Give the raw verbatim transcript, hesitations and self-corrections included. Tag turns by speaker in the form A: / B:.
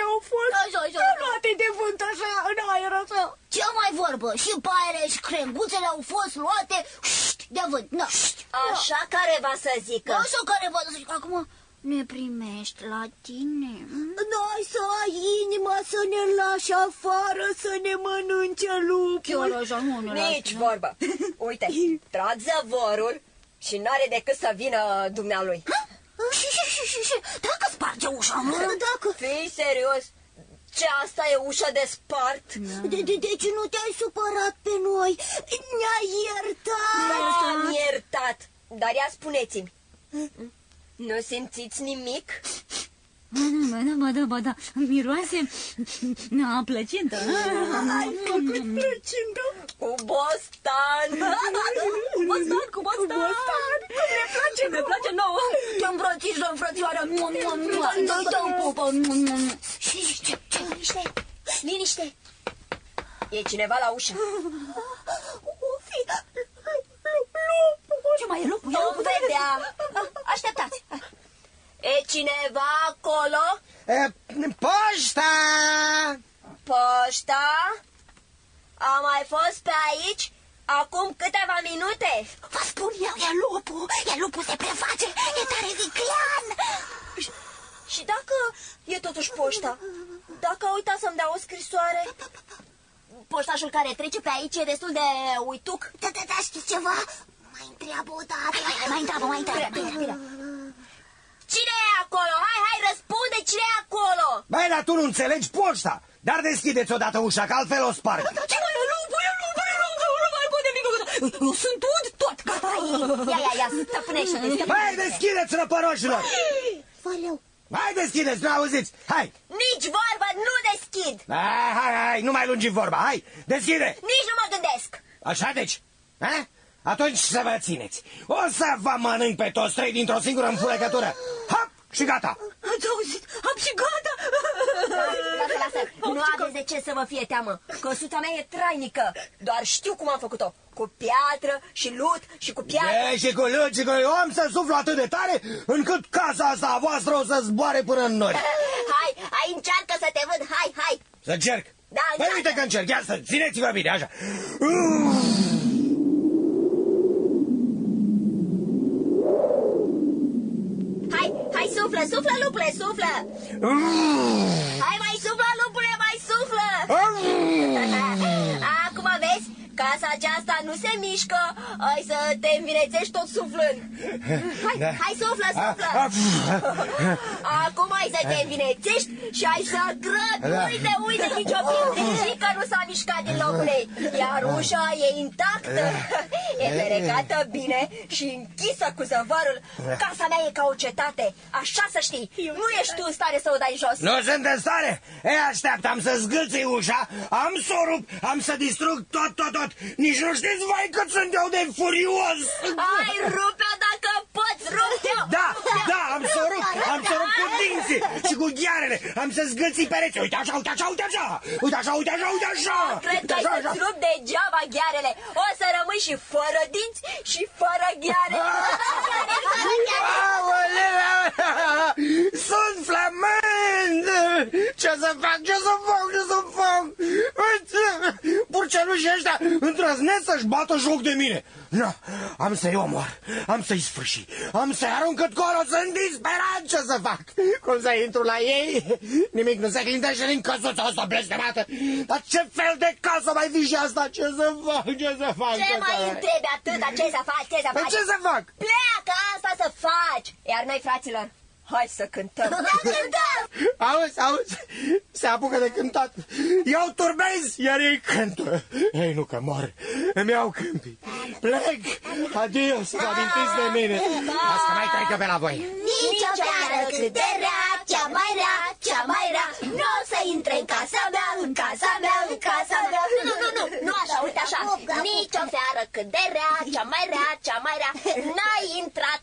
A: au fost.
B: Așa, așa.
A: Luate de vânt așa, în aer așa.
B: Ce mai vorbă? Și paiele și crenguțele au fost luate de vânt. No.
C: Așa careva să zică.
B: Așa careva să zică. Acum ne primești la tine.
A: N-ai să ai inima să ne lași afară, să ne mănânce lupul.
B: Chiar așa, nu ne lași.
C: Nici vorbă. Uite, trag zăvorul și n-are decât să vină dumnealui.
B: Și, și, și, și, și, dacă sparge ușa, mă?
A: Dacă...
C: Fii serios? Ce, asta e ușa de spart?
A: De, de, deci nu te-ai supărat pe noi? Ne-ai iertat?
C: M-am iertat. Dar ia spuneți-mi, nu simțiți nimic?
B: Ba da, ba da, ba da, miroase a plăcintă.
A: Ai făcut plăcintă?
C: Cu bostan.
B: Cu bostan, cu bostan.
A: Cum ne place,
B: ne place nouă. Te îmbrățișăm, frățioară. Noi te pupă.
C: Și ce, ce, liniște, liniște. E cineva la ușă.
A: O fi lupul.
B: Ce mai e lupul?
C: Vom vedea. Așteptați. E cineva acolo?
D: E, poșta!
C: Poșta? A mai fost pe aici acum câteva minute.
B: Vă spun eu, e lupul. E lupul, se preface. E tare viclean.
C: Și, și dacă e totuși poșta? Dacă a uitat să-mi dea o scrisoare?
B: Poștașul care trece pe aici e destul de uituc.
A: Da, da, da, știți ceva? Mai întreabă o dată.
B: Hai, hai, mai întreabă, mai întreabă. Bine, bine.
C: Cine e acolo? Hai, hai, răspunde, cine e acolo?
D: Băi, dar tu nu înțelegi poșta. Dar deschideți odată ușa, că altfel o sparg.
B: Ce mai e lupul? E lupul, e lupul, nu mai pot nimic. Eu sunt ud tot, gata.
C: Ia, ia, ia, stăpânește-te.
D: Băi, deschideți, răpăroșilor.
A: Valeu.
D: Hai, deschideți, nu auziți. Hai.
C: Nici vorba, nu deschid.
D: Hai, hai, hai, nu mai lungi vorba. Hai, deschide.
C: Nici nu mă gândesc.
D: Așa deci? Ha? Atunci să vă țineți. O să vă mănânc pe toți trei dintr-o singură înfurăcătură. Hop, și gata.
B: Ați auzit? Am și gata.
C: Lasă, lasă, nu aveți de ce să vă fie teamă. Căsuța mea e trainică. Doar știu cum am făcut-o. Cu piatră și lut și cu piatră.
D: E, și cu lut și cu... Eu am să suflu atât de tare încât casa asta a voastră o să zboare până în nori.
C: Hai, hai, încearcă să te văd, hai, hai.
D: Să încerc?
C: Da,
D: păi
C: încearcă.
D: uite că încerc, ia să țineți-vă bine, așa.
C: Hai, hai, suflă, suflă, lupule, suflă. Hai, mai suflă, lupule, mai suflă. Acum vezi, casa aceasta nu se mișcă. Hai să te învinețești tot suflând. Hai,
D: Da.
C: hai, suflă, suflă. Acum hai să te învinețești și hai să grăbi.
D: Da.
C: Uite, uite, nici o pildicică nu s-a mișcat din locul ei. Iar ușa e intactă. E ferecată bine și închisă cu zăvarul. Casa mea e ca o cetate, așa să știi. Nu ești tu în stare să o dai jos.
D: Nu sunt în stare? E, așteaptă, am să zgâlțui ușa, am să o rup, am să distrug tot, tot, tot. Nici nu știți, vai, cât sunt eu de furios.
C: Hai, rupe-o dacă poți, rupe-o.
D: Da, da, am să o rup, am să o rup cu dinții și cu ghearele. Am să zgâlții pereți. Uite așa, uite așa, uite așa. Uite așa, uite așa, uite așa.
C: Cred că ai să-ți rup degeaba ghearele. O să rămâi și fără dinți și fără gheare.
D: Aoleu, sunt flămând. Ce să fac, ce să fac, ce să fac? Purcelușii ăștia îndrăznesc să-și bată joc de mine. No, am să-i omor, am să-i sfârși, am să-i arunc cât colo, sunt disperat, ce să fac? Cum să intru la ei? Nimic nu se clintește din căsuța asta blestemată. Dar ce fel de casă mai fi și asta? Ce să fac, ce să fac?
C: Ce mai întrebi atâta? Ce să faci, ce să
D: Păi
C: faci?
D: ce să fac?
C: Pleacă, asta să faci. Iar noi, fraților, hai să cântăm.
B: Da, cântăm!
D: Auzi, auzi, se apucă de cântat. Eu turbez, iar ei cântă. Ei, nu că mor, îmi iau câmpii. Plec, adio, să vă amintiți de mine. Las că mai trecă pe la voi.
B: Nici o seară cât de rea, cea mai rea, cea mai rea, nu o să intre în casa mea, în casa mea, în casa mea.
C: Nu, nu, nu, nu, nu așa, uite așa. Nici o seară cât de rea, cea mai rea, cea mai rea, n-ai intrat